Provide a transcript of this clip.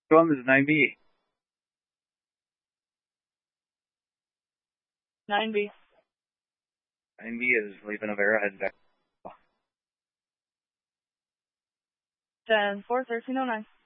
This is 9B. 9B. 9B is leaving Avera, heading back. 10-4, 1309.